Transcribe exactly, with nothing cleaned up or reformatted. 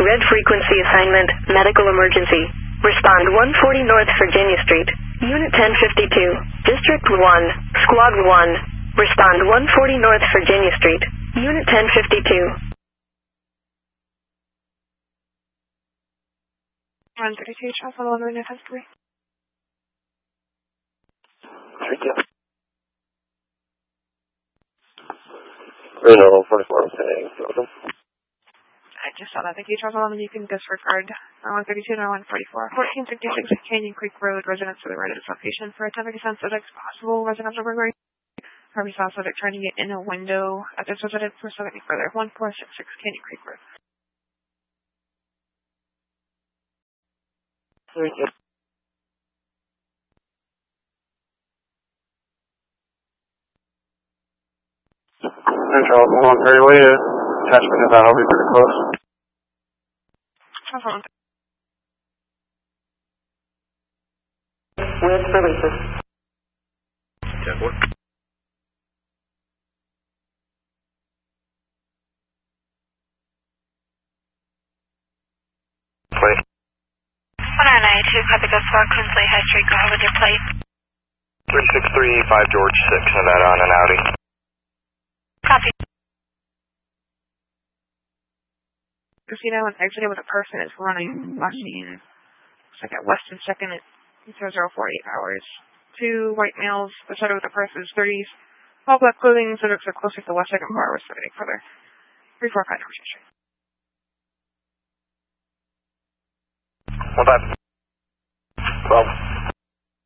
Red frequency assignment, medical emergency. Respond one forty North Virginia Street, Unit ten fifty-two, District one, Squad one. Respond one forty North Virginia Street, Unit ten fifty-two. one thirty-two, Charles eleven, Unit ten three. Thank you. Reno forty-four, saying, welcome. I just saw that. Thank you, Charles eleven. You can disregard one thirty-two, one forty-four. fourteen sixty-six Canyon Creek Road, residents to the right of this location for a ten percent subject's possible residential burglary. Harvey saw subject trying to get in a window at this residence for something further. one four six six Canyon Creek Road. Thank you. Central one thirty, attachment is on, I'll be pretty close. With releases. ten four. Plate. one oh nine two, copy go far, Quinsley High Street, go ahead with your plate. three six three, five George six, Nevada on an Audi. Copy. Casino and exited with a person is running machine. Looks like at Weston second at zero four eight hours. Two white males, the shadow with the purse is thirties. All black clothing, so looks like closer to the West second bar was thirty further. three four five North Street. One five. twelve.